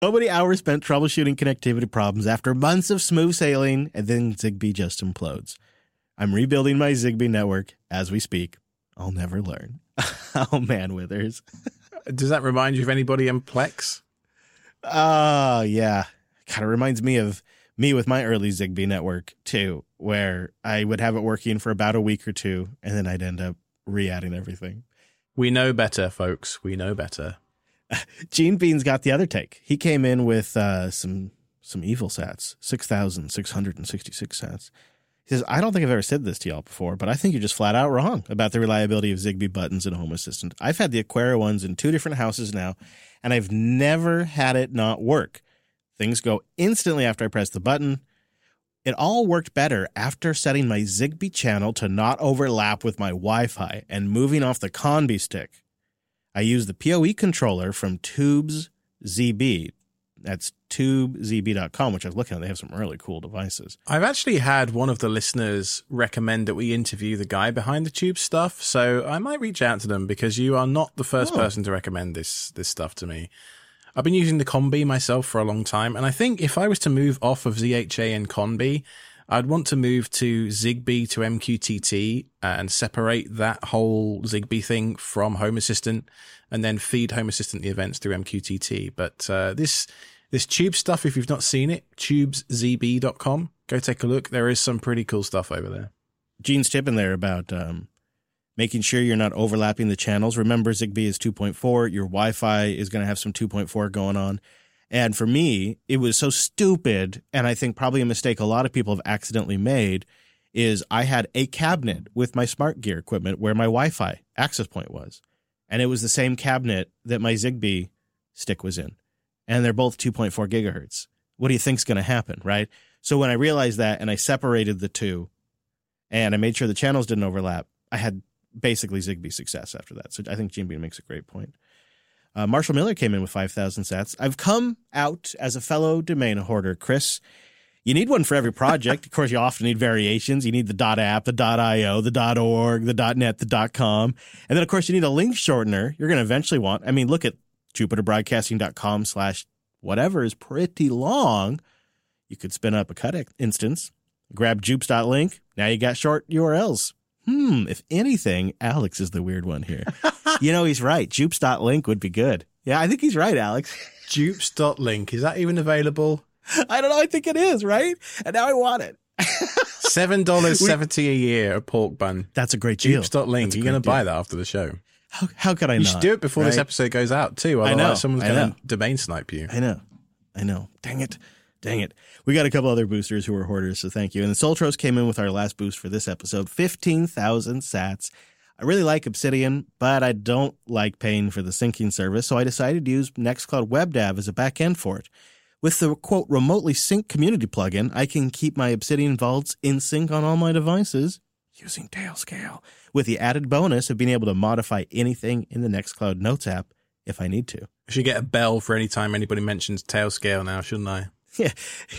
So many hours spent troubleshooting connectivity problems after months of smooth sailing, and then Zigbee just implodes. I'm rebuilding my Zigbee network as we speak. I'll never learn. Oh, man, Withers. Does that remind you of anybody in Plex? Yeah. Kind of reminds me of me with my early Zigbee network, too, where I would have it working for about a week or two, and then I'd end up re-adding everything. We know better, folks. We know better. Gene Bean's got the other take. He came in with some evil sats, 6,666 sats. He says, I don't think I've ever said this to y'all before, but I think you're just flat out wrong about the reliability of Zigbee buttons in Home Assistant. I've had the Aquara ones in 2 different houses now, and I've never had it not work. Things go instantly after I press the button. It all worked better after setting my Zigbee channel to not overlap with my Wi-Fi and moving off the Conbi stick. I use the PoE controller from Tubes ZB. That's tubezb.com, which I was looking at. They have some really cool devices. I've actually had one of the listeners recommend that we interview the guy behind the Tube stuff, so I might reach out to them because you are not the first person to recommend this stuff to me. I've been using the Conbi myself for a long time, and I think if I was to move off of ZHA and Conbi, I'd want to move to Zigbee to MQTT and separate that whole Zigbee thing from Home Assistant and then feed Home Assistant the events through MQTT. But this Tube stuff, if you've not seen it, tubeszb.com, go take a look. There is some pretty cool stuff over there. Gene's tip in there about making sure you're not overlapping the channels. Remember, Zigbee is 2.4. Your Wi-Fi is going to have some 2.4 going on. And for me, it was so stupid, and I think probably a mistake a lot of people have accidentally made, is I had a cabinet with my smart gear equipment where my Wi-Fi access point was. And it was the same cabinet that my Zigbee stick was in. And they're both 2.4 gigahertz. What do you think's going to happen, right? So when I realized that and I separated the two and I made sure the channels didn't overlap, I had basically Zigbee success after that. So I think Gene Bean makes a great point. Marshall Miller came in with 5,000 sats. I've come out as a fellow domain hoarder, Chris. You need one for every project. Of course, you often need variations. You need the .app, the .io, the .org, the .net, the .com. And then, of course, you need a link shortener you're going to eventually want. I mean, look at jupiterbroadcasting.com/whatever is pretty long. You could spin up a cut instance, grab jupes.link. Now you got short URLs. If anything, Alex is the weird one here. You know, he's right. Jupes.link would be good. Yeah, I think he's right, Alex. Jupes.link. Is that even available? I don't know. I think it is, right? And now I want it. $7.70 a year a pork bun. That's a great deal. Jupes.link. You're going to buy that after the show. How could I not? You should do it before this episode goes out, too. Otherwise, I know. Someone's going to domain snipe you. I know. Dang it. We got a couple other boosters who were hoarders, so thank you. And the Soltros came in with our last boost for this episode, 15,000 sats. I really like Obsidian, but I don't like paying for the syncing service, so I decided to use Nextcloud WebDAV as a backend for it. With the, quote, remotely sync community plugin, I can keep my Obsidian vaults in sync on all my devices using Tailscale, with the added bonus of being able to modify anything in the Nextcloud Notes app if I need to. I should get a bell for any time anybody mentions Tailscale now, shouldn't I? Yeah.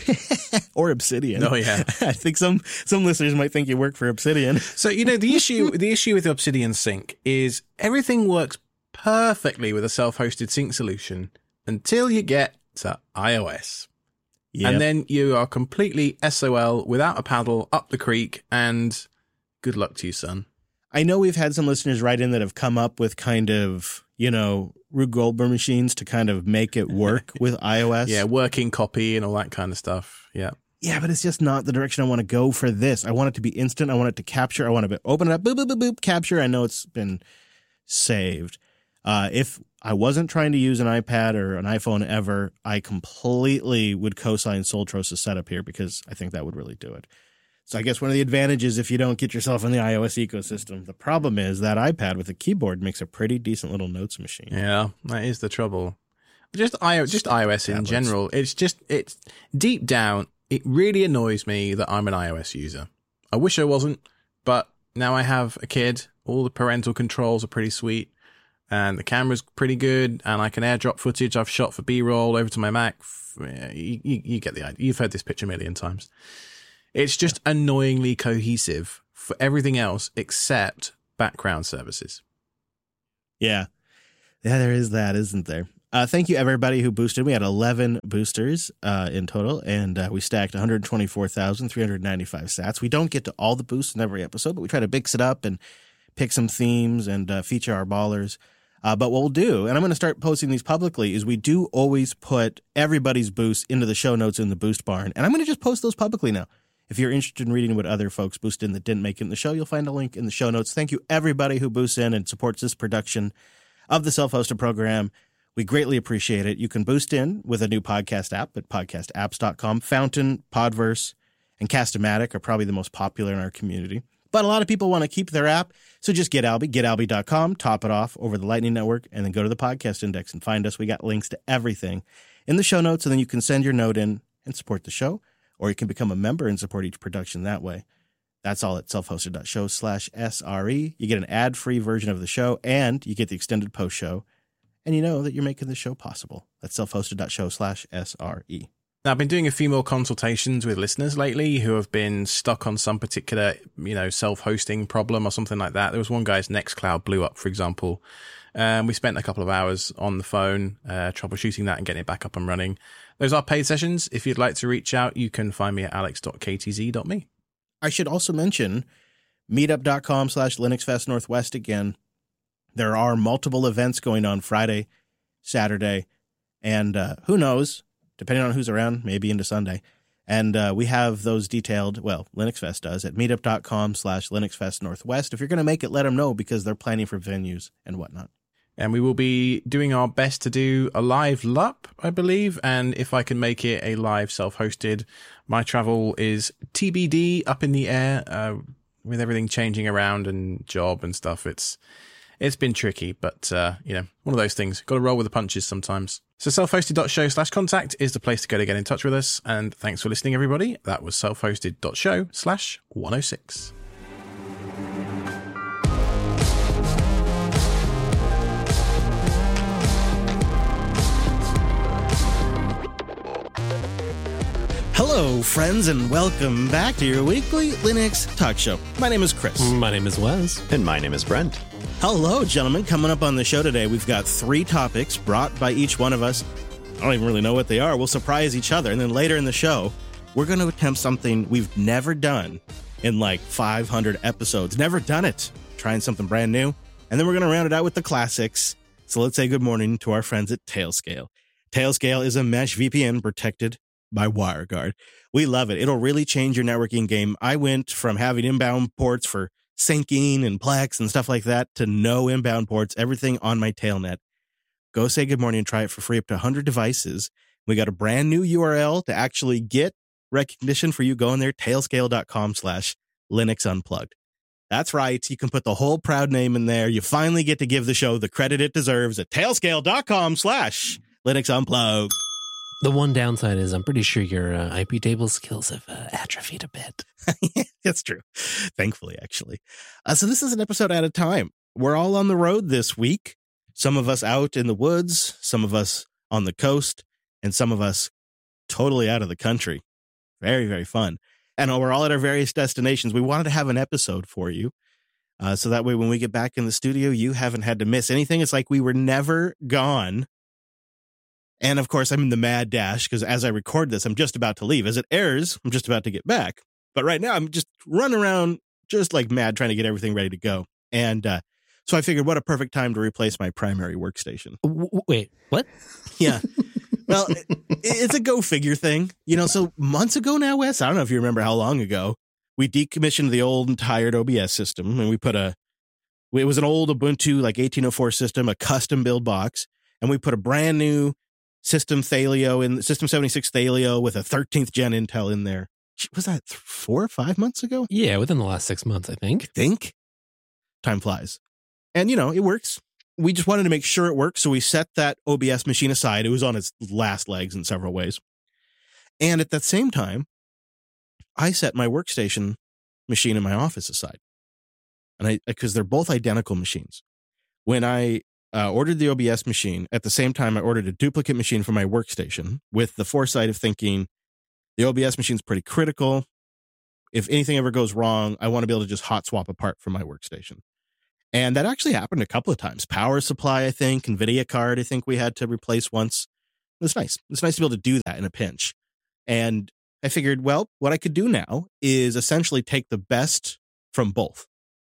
Or Obsidian. Oh, yeah. I think some listeners might think you work for Obsidian. So, the issue with the Obsidian sync is everything works perfectly with a self-hosted sync solution until you get to iOS. Yep. And then you are completely SOL without a paddle up the creek, and good luck to you, son. I know we've had some listeners write in that have come up with kind of, Rube Goldberg machines to kind of make it work with iOS. Yeah, working copy and all that kind of stuff. Yeah. Yeah, but it's just not the direction I want to go for this. I want it to be instant. I want it to capture. I want to open it up, boop, boop, boop, boop, capture. I know it's been saved. If I wasn't trying to use an iPad or an iPhone ever, I completely would co-sign Soltros' setup here because I think that would really do it. So I guess one of the advantages if you don't get yourself in the iOS ecosystem, the problem is that iPad with a keyboard makes a pretty decent little notes machine. Yeah, that is the trouble. Just iOS in general. It's deep down, it really annoys me that I'm an iOS user. I wish I wasn't, but now I have a kid. All the parental controls are pretty sweet, and the camera's pretty good, and I can airdrop footage I've shot for B-roll over to my Mac. You get the idea. You've heard this pitch a million times. It's just annoyingly cohesive for everything else except background services. Yeah. Yeah, there is that, isn't there? Thank you, everybody who boosted. We had 11 boosters in total, and we stacked 124,395 sats. We don't get to all the boosts in every episode, but we try to mix it up and pick some themes and feature our ballers. But what we'll do, and I'm going to start posting these publicly, is we do always put everybody's boosts into the show notes in the Boost Barn, and I'm going to just post those publicly now. If you're interested in reading what other folks boosted in that didn't make it in the show, you'll find a link in the show notes. Thank you, everybody who boosts in and supports this production of the Self-Hosted program. We greatly appreciate it. You can boost in with a new podcast app at podcastapps.com. Fountain, Podverse, and Cast-O-Matic are probably the most popular in our community. But a lot of people want to keep their app, so just get Alby, getalby.com, top it off over the Lightning Network, and then go to the podcast index and find us. We got links to everything in the show notes, and then you can send your note in and support the show, or you can become a member and support each production that way. That's all at selfhosted.show/SRE. You get an ad-free version of the show, and you get the extended post-show, and you know that you're making the show possible. That's selfhosted.show/SRE. Now, I've been doing a few more consultations with listeners lately who have been stuck on some particular, self-hosting problem or something like that. There was one guy's Nextcloud blew up, for example. We spent a couple of hours on the phone troubleshooting that and getting it back up and running. Those are paid sessions. If you'd like to reach out, you can find me at alex.ktz.me. I should also mention meetup.com/LinuxFest Northwest again. There are multiple events going on Friday, Saturday, and who knows, depending on who's around, maybe into Sunday. And we have those detailed, well, LinuxFest does, at meetup.com/LinuxFest Northwest. If you're going to make it, let them know, because they're planning for venues and whatnot. And we will be doing our best to do a live LUP, I believe. And if I can make it a live self-hosted, my travel is TBD, up in the air, with everything changing around and job and stuff. It's been tricky, but, one of those things. Got to roll with the punches sometimes. So selfhosted.show/contact is the place to go to get in touch with us. And thanks for listening, everybody. That was selfhosted.show/106. Hello, friends, and welcome back to your weekly Linux talk show. My name is Chris. My name is Wes. And my name is Brent. Hello, gentlemen. Coming up on the show today, we've got 3 topics brought by each one of us. I don't even really know what they are. We'll surprise each other. And then later in the show, we're going to attempt something we've never done in like 500 episodes. Never done it. Trying something brand new. And then we're going to round it out with the classics. So let's say good morning to our friends at Tailscale. Tailscale is a mesh VPN protected by WireGuard. We love it. It'll really change your networking game. I went from having inbound ports for syncing and Plex and stuff like that to no inbound ports, everything on my Tailnet. Go say good morning and try it for free up to 100 devices. We got a brand new URL to actually get recognition for you. Go in there, tailscale.com/Linux Unplugged. That's right. You can put the whole proud name in there. You finally get to give the show the credit it deserves at tailscale.com/Linux Unplugged. The one downside is I'm pretty sure your IP table skills have atrophied a bit. That's true. Thankfully, actually. So this is an episode at a time. We're all on the road this week. Some of us out in the woods, some of us on the coast, and some of us totally out of the country. Very, very fun. And we're all at our various destinations. We wanted to have an episode for you. So that way, when we get back in the studio, you haven't had to miss anything. It's like we were never gone. And of course, I'm in the mad dash because as I record this, I'm just about to leave. As it airs, I'm just about to get back. But right now, I'm just running around just like mad trying to get everything ready to go. And so I figured what a perfect time to replace my primary workstation. Wait, what? Yeah. Well, it's a go figure thing. So months ago now, Wes, I don't know if you remember how long ago, we decommissioned the old and tired OBS system. And we put it was an old Ubuntu, like 1804 system, a custom build box. And we put a brand new System 76 Thelio with a 13th gen Intel in there. Was that 4 or 5 months ago? Yeah, within the last 6 months, I think. Time flies. And, it works. We just wanted to make sure it works, so we set that OBS machine aside. It was on its last legs in several ways. And at that same time, I set my workstation machine in my office aside. And because they're both identical machines. When I ordered the OBS machine, at the same time I ordered a duplicate machine for my workstation with the foresight of thinking the OBS machine's pretty critical. If anything ever goes wrong, I want to be able to just hot swap apart from my workstation. And that actually happened a couple of times. Power supply, I think, NVIDIA card, I think we had to replace once. It was nice. It's nice to be able to do that in a pinch. And I figured, well, what I could do now is essentially take the best from both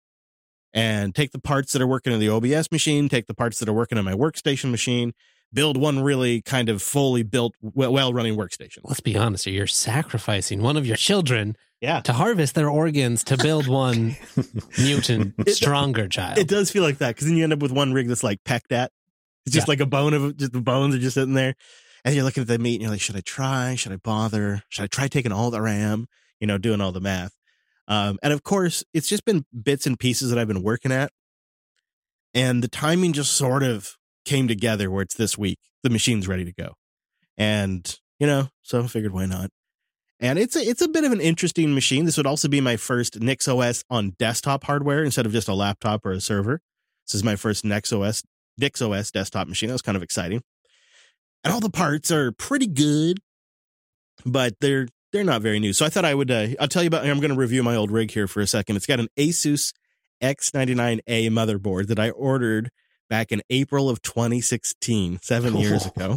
and take the parts that are working in the OBS machine, take the parts that are working on my workstation machine, build one really kind of fully built, well-running workstation. Let's be honest here. You're sacrificing one of your children Yeah. to harvest their organs to build one mutant, stronger child. It does feel like that, because then you end up with one rig that's like pecked at. It's just like a bone of just the bones are just sitting there. And you're looking at the meat and you're like, should I try? Should I bother? Should I try taking all the RAM? You know, doing all the math. And of course, it's just been bits and pieces that I've been working at. And the timing just sort of came together where it's this week. The machine's ready to go. And, you know, so I figured why not? And it's a bit of an interesting machine. This would also be my first NixOS on desktop hardware instead of just a laptop or a server. This is my first NixOS desktop machine. That was kind of exciting. And all the parts are pretty good, but they're not very new. So I thought I would, I'll tell you about, I'm going to review my old rig here for a second. It's got an Asus X99A motherboard that I ordered back in April of 2016, 7 years ago.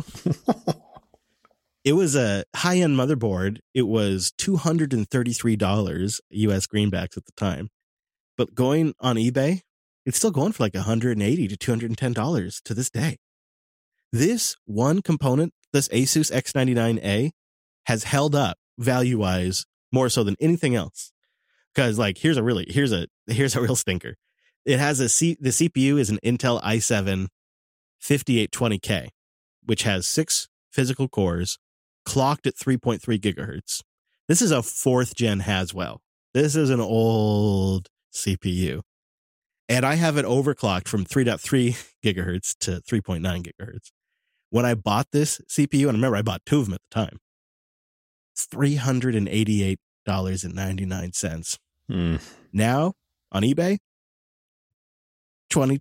It was a high-end motherboard. It was $233 US greenbacks at the time. But going on eBay, it's still going for like $180 to $210 to this day. This one component, this Asus X99A, has held up value-wise more so than anything else. Because like here's a real stinker. It has the CPU is an Intel i7 5820K, which has 6 physical cores, clocked at 3.3 gigahertz. This is a 4th gen Haswell. This is an old CPU. And I have it overclocked from 3.3 gigahertz to 3.9 gigahertz. When I bought this CPU, and remember I bought 2 of them at the time, $388.99. Now on eBay, $60.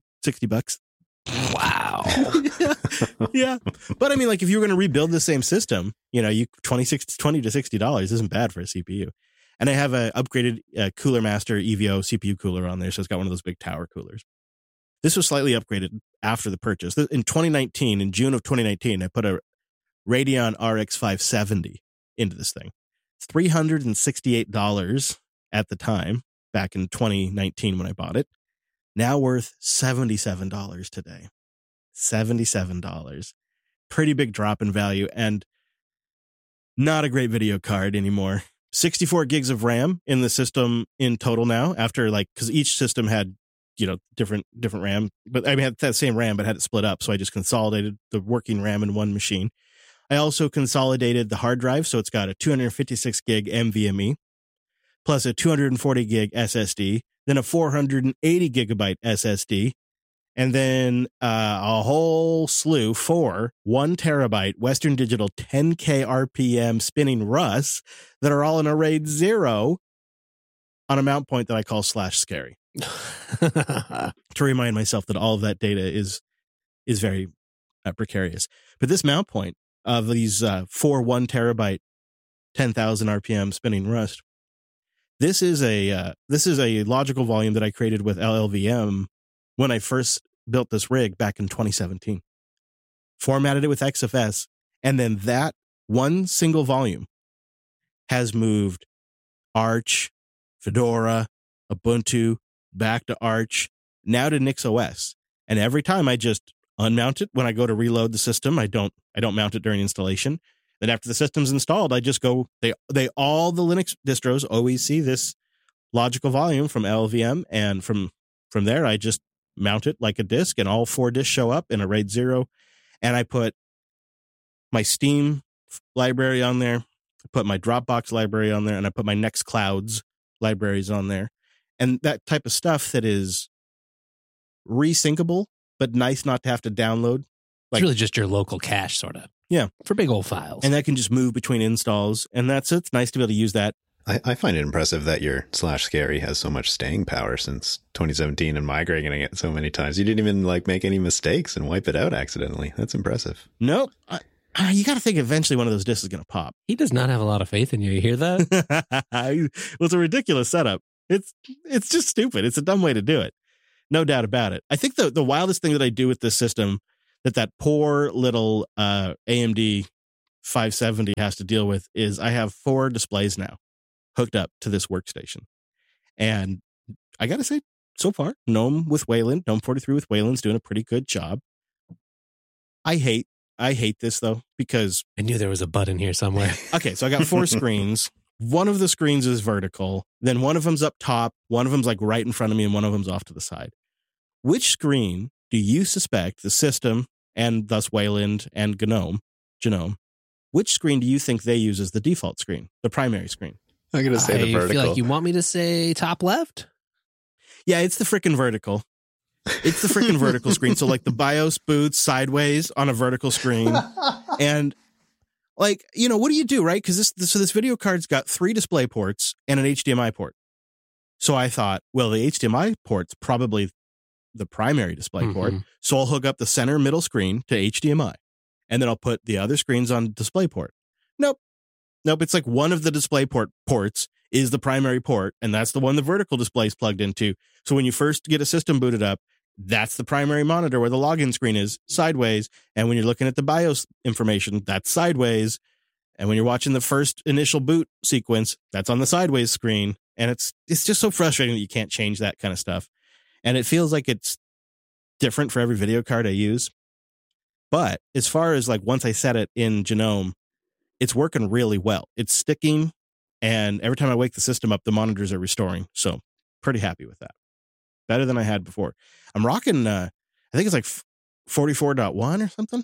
Wow. Yeah. But I mean, like if you were going to rebuild the same system, you know, $20 to $60 isn't bad for a CPU. And I have a upgraded Cooler Master EVO CPU cooler on there. So it's got one of those big tower coolers. This was slightly upgraded after the purchase. In 2019, in June of 2019, I put a Radeon RX 570 into this thing. It's $368 at the time, back in 2019 when I bought it. Now worth $77 today. $77. Pretty big drop in value, and not a great video card anymore. 64 gigs of RAM in the system in total now, after like, because each system had, you know, different RAM, but I mean, had that same RAM, but had it split up. So I just consolidated the working RAM in one machine. I also consolidated the hard drive. So it's got a 256 gig NVMe plus a 240 gig SSD, then a 480 gigabyte SSD, and then a whole slew for 1 terabyte Western Digital 10K RPM spinning RUS that are all in a RAID 0 on a mount point that I call /scary. To remind myself that all of that data is very precarious. But this mount point of these 4 1 terabyte 10,000 RPM spinning Rust, this is a logical volume that I created with LLVM when I first built this rig back in 2017. Formatted it with XFS, and then that one single volume has moved Arch, Fedora, Ubuntu, back to Arch, now to NixOS. And every time I just unmount it when I go to reload the system, I don't mount it during installation. Then after the system's installed, I just go, all the Linux distros always see this logical volume from LLVM, and from there I just mount it like a disk, and all 4 disks show up in a RAID 0. And I put my Steam library on there, I put my Dropbox library on there, and I put my Nextcloud's libraries on there. And that type of stuff that is resyncable, but nice not to have to download. It's really just your local cache, sort of. Yeah. For big old files. And that can just move between installs. And it's nice to be able to use that. I find it impressive that your /scary has so much staying power since 2017 and migrating it so many times. You didn't even like make any mistakes and wipe it out accidentally. That's impressive. Nope. You got to think eventually one of those disks is going to pop. He does not have a lot of faith in you. You hear that? Well, it's a ridiculous setup. It's just stupid. It's a dumb way to do it. No doubt about it. I think the wildest thing that I do with this system that poor little AMD 570 has to deal with is I have 4 displays now hooked up to this workstation. And I got to say, so far, Gnome 43 with Wayland's doing a pretty good job. I hate this, though, because... I knew there was a button here somewhere. Okay, so I got 4 screens. One of the screens is vertical. Then one of them's up top. One of them's like right in front of me, and one of them's off to the side. Which screen do you suspect the system, and thus Wayland and Genome, which screen do you think they use as the default screen, the primary screen? I'm going to say the vertical. I feel like you want me to say top left? Yeah, it's the freaking vertical. It's the freaking vertical screen. So like the BIOS boots sideways on a vertical screen. And like, what do you do, right? Because this video card's got 3 display ports and an HDMI port. So I thought, well, the HDMI port's probably the primary display port. So I'll hook up the center middle screen to HDMI. And then I'll put the other screens on DisplayPort. Nope. It's like one of the DisplayPort ports is the primary port, and that's the one the vertical display is plugged into. So when you first get a system booted up, that's the primary monitor where the login screen is sideways. And when you're looking at the BIOS information, that's sideways. And when you're watching the first initial boot sequence, that's on the sideways screen. And it's just so frustrating that you can't change that kind of stuff. And it feels like it's different for every video card I use. But as far as like once I set it in Genome, it's working really well. It's sticking. And every time I wake the system up, the monitors are restoring. So pretty happy with that. Better than I had before. I'm rocking, I think it's like 44.1 or something.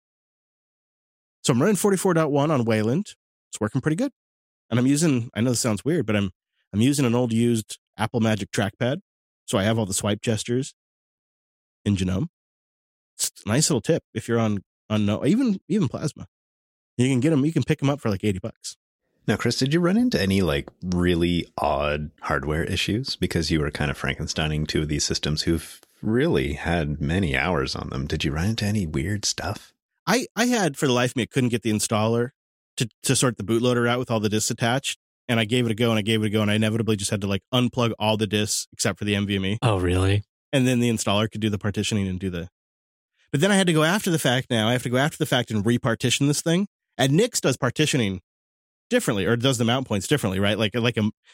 So I'm running 44.1 on Wayland. It's working pretty good. And I'm using, I know this sounds weird, but I'm using an old used Apple Magic trackpad. So I have all the swipe gestures in Genome. It's a nice little tip if you're on even Plasma. You can get them, you can pick them up for like $80. Now, Chris, did you run into any like really odd hardware issues? Because you were kind of Frankensteining 2 of these systems who've really had many hours on them. Did you run into any weird stuff? I had, for the life of me, I couldn't get the installer to sort the bootloader out with all the disks attached. And I gave it a go and I inevitably just had to like unplug all the disks except for the NVMe. Oh, really? And then the installer could do the partitioning and but then I had to go after the fact now. I have to go after the fact and repartition this thing. And Nix does partitioning differently, or does the mount points differently, right? Like a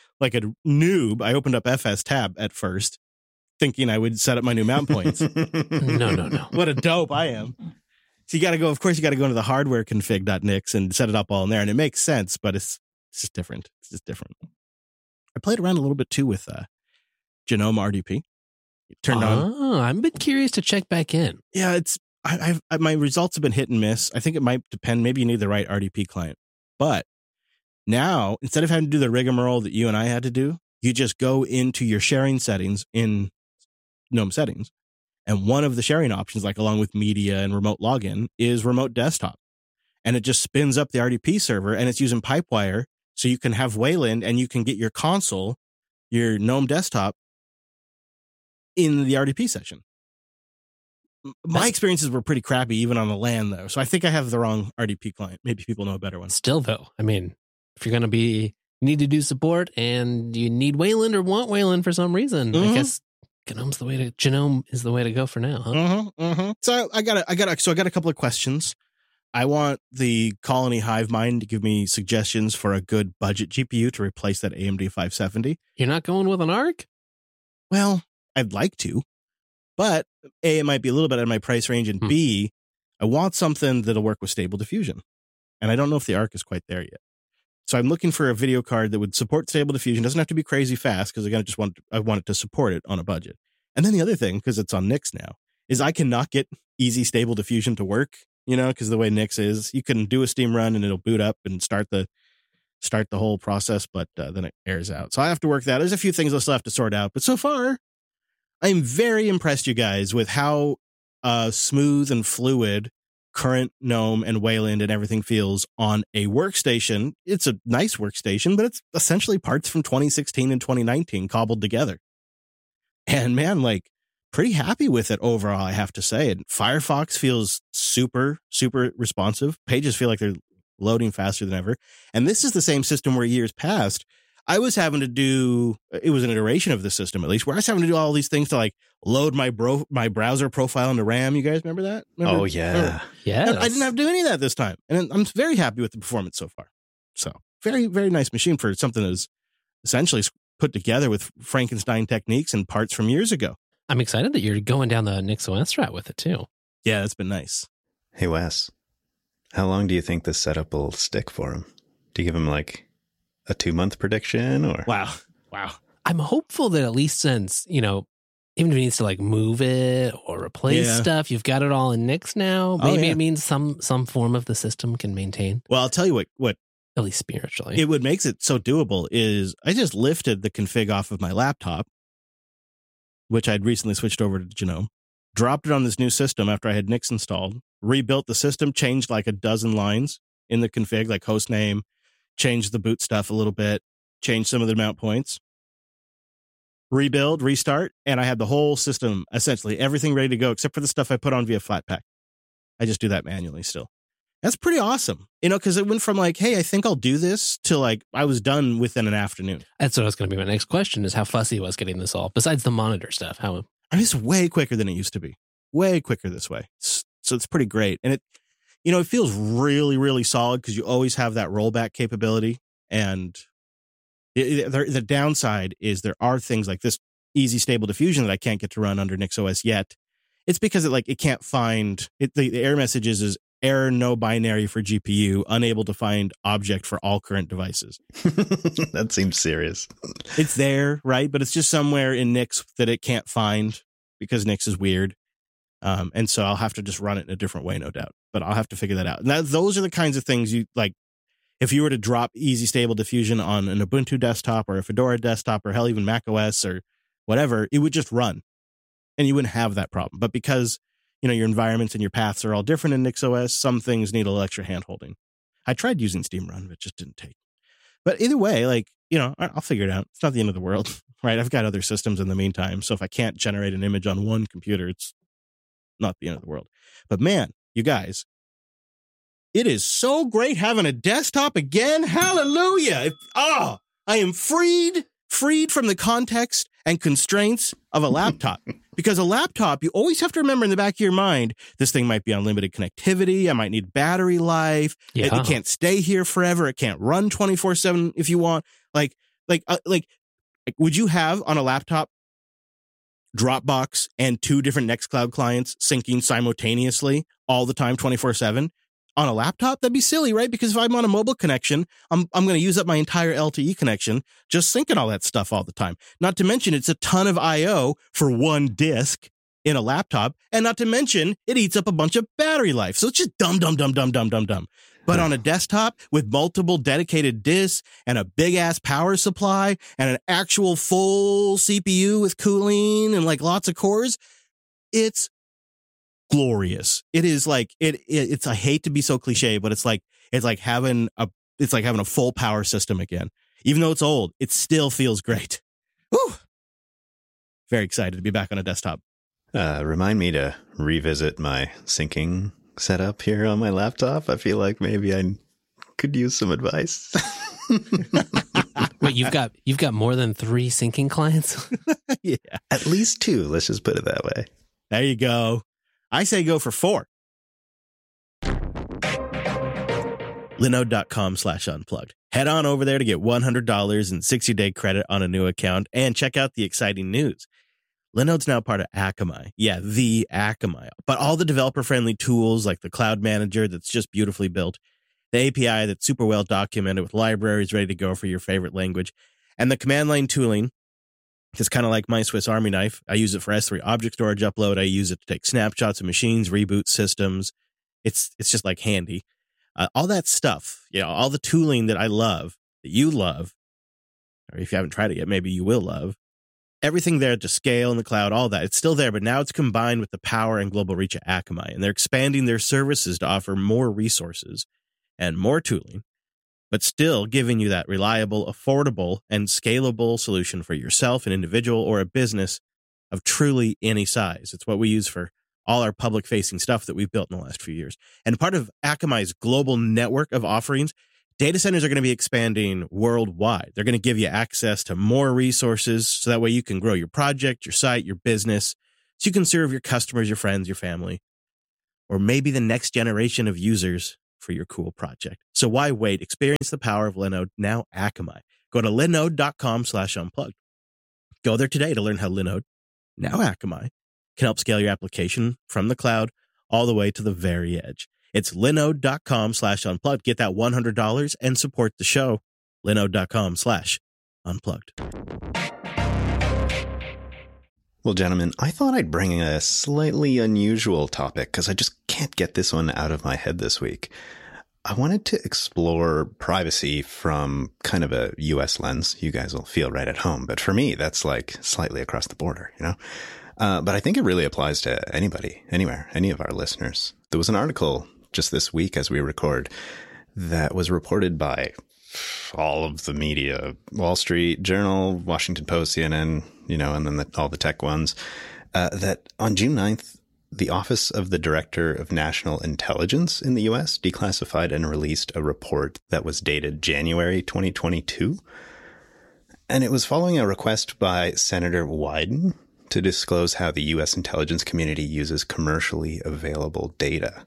noob, I opened up FS tab at first, thinking I would set up my new mount points. No. What a dope I am. So you got to go into the hardware config.nix and set it up all in there. And it makes sense, but it's just different. I played around a little bit too with Genome RDP. Turned on. I'm a bit curious to check back in. Yeah, it's my results have been hit and miss. I think it might depend. Maybe you need the right RDP client. But now, instead of having to do the rigmarole that you and I had to do, you just go into your sharing settings in GNOME settings. And one of the sharing options, like along with media and remote login, is remote desktop. And it just spins up the RDP server, and it's using Pipewire. So you can have Wayland and you can get your console, your GNOME desktop, in the RDP session. My experiences were pretty crappy, even on the LAN, though. So I think I have the wrong RDP client. Maybe people know a better one. Still, though, I mean, if you're going to you need to do support and you need Wayland or want Wayland for some reason, I guess Genome is the way to go for now, huh? So I got a couple of questions. I want the Colony Hive Mind to give me suggestions for a good budget GPU to replace that AMD 570. You're not going with an ARC? Well, I'd like to, but A, it might be a little bit out of my price range, and B, I want something that'll work with Stable Diffusion. And I don't know if the ARC is quite there yet. So I'm looking for a video card that would support Stable Diffusion. Doesn't have to be crazy fast, because again, I want it to support it on a budget. And then the other thing, because it's on Nix now, is I cannot get easy Stable Diffusion to work, because the way Nix is, you can do a Steam run and it'll boot up and start the whole process, but then it airs out. So I have to work that. There's a few things I still have to sort out, but so far, I'm very impressed, you guys, with how smooth and fluid current GNOME and Wayland and everything feels on a workstation. It's a nice workstation, but it's essentially parts from 2016 and 2019 cobbled together. And man, pretty happy with it overall, I have to say. And Firefox feels super, super responsive. Pages feel like they're loading faster than ever. And this is the same system where years past, I was having to do, it was an iteration of the system at least, where I was having to do all these things to like load my browser profile into RAM. You guys remember that? Oh, yeah. Yeah. I didn't have to do any of that this time. And I'm very happy with the performance so far. So very, very nice machine for something that's essentially put together with Frankenstein techniques and parts from years ago. I'm excited that you're going down the NixOS route with it too. Yeah, it's been nice. Hey, Wes, how long do you think this setup will stick for him? Do you give him like a 2-month prediction or? Wow. I'm hopeful that at least since, even if he needs to like move it or replace stuff, you've got it all in Nix now. Maybe it means some form of the system can maintain. Well, I'll tell you what at least spiritually. What makes it so doable is I just lifted the config off of my laptop, which I'd recently switched over to Genome, dropped it on this new system after I had Nix installed, rebuilt the system, changed like a dozen lines in the config, like host name, changed the boot stuff a little bit, changed some of the mount points, rebuild, restart, and I had the whole system, essentially everything ready to go except for the stuff I put on via Flatpak. I just do that manually still. That's pretty awesome, because it went from like, hey, I think I'll do this to like I was done within an afternoon. That's what was going to be my next question: is how fussy was getting this all. Besides the monitor stuff, how? It's way quicker than it used to be. Way quicker this way. So it's pretty great, and it feels really, really solid because you always have that rollback capability. And the downside is there are things like this easy stable diffusion that I can't get to run under NixOS yet. It's because it can't find it. The error message is error no binary for GPU, unable to find object for all current devices. That seems serious. It's there, right? But it's just somewhere in Nix that it can't find because Nix is weird. And so I'll have to just run it in a different way, no doubt. But I'll have to figure that out. And those are the kinds of things you like. If you were to drop easy stable diffusion on an Ubuntu desktop or a Fedora desktop or hell, even macOS or whatever, it would just run and you wouldn't have that problem. But because your environments and your paths are all different in NixOS, some things need a little extra hand-holding. I tried using SteamRun, but it just didn't take. But either way, I'll figure it out. It's not the end of the world, right? I've got other systems in the meantime. So if I can't generate an image on one computer, it's not the end of the world. But man, you guys, it is so great having a desktop again. Hallelujah. I am freed from the context and constraints of a laptop. Because a laptop, you always have to remember in the back of your mind, this thing might be on limited connectivity. I might need battery life. Yeah. It can't stay here forever. It can't run 24/7 if you want. Like, would you have on a laptop Dropbox and 2 different Nextcloud clients syncing simultaneously all the time, 24/7? On a laptop, that'd be silly, right? Because if I'm on a mobile connection, I'm going to use up my entire LTE connection just syncing all that stuff all the time. Not to mention, it's a ton of I/O for one disk in a laptop, and not to mention, it eats up a bunch of battery life. So it's just dumb. But on a desktop with multiple dedicated disks and a big-ass power supply and an actual full CPU with cooling and like lots of cores, it's glorious. It is like it's I hate to be so cliche, but it's like having a full power system again. Even though it's old, it still feels great. Woo! Very excited to be back on a desktop. Remind me to revisit my syncing setup here on my laptop. I feel like maybe I could use some advice. Wait, you've got more than 3 syncing clients? Yeah, at least 2. Let's just put it that way. There you go. I say go for 4. Linode.com/unplugged. Head on over there to get $100 and 60-day credit on a new account and check out the exciting news. Linode's now part of Akamai. Yeah, the Akamai. But all the developer-friendly tools like the Cloud Manager that's just beautifully built, the API that's super well documented with libraries ready to go for your favorite language, and the command line tooling. It's kind of like my Swiss Army knife. I use it for S3 object storage upload. I use it to take snapshots of machines, reboot systems. It's just like handy. All that stuff, all the tooling that I love, that you love, or if you haven't tried it yet, maybe you will love. Everything there to scale in the cloud, all that. It's still there, but now it's combined with the power and global reach of Akamai. And they're expanding their services to offer more resources and more tooling, but still giving you that reliable, affordable, and scalable solution for yourself, an individual, or a business of truly any size. It's what we use for all our public-facing stuff that we've built in the last few years. And part of Akamai's global network of offerings Data centers are going to be expanding worldwide. They're going to give you access to more resources so that way you can grow your project, your site, your business, so you can serve your customers, your friends, your family, or maybe the next generation of users for your cool project. So why wait? Experience the power of Linode, now Akamai. Go to linode.com/unplugged. Go there today to learn how Linode, now Akamai, can help scale your application from the cloud all the way to the very edge. It's linode.com/unplugged. Get that $100 and support the show. Linode.com/unplugged. Well, gentlemen, I thought I'd bring in a slightly unusual topic because I just can't get this one out of my head this week. I wanted to explore privacy from kind of a US lens. You guys will feel right at home. But for me, that's like slightly across the border, you know? But I think it really applies to anybody, anywhere, any of our listeners. There was an article just this week as we record that was reported by all of the media, Wall Street Journal, Washington Post, CNN, you know, and then all the tech ones, that on June 9th, the Office of the Director of National Intelligence in the U.S. declassified and released a report that was dated January 2022. And it was following a request by Senator Wyden to disclose how the U.S. intelligence community uses commercially available data.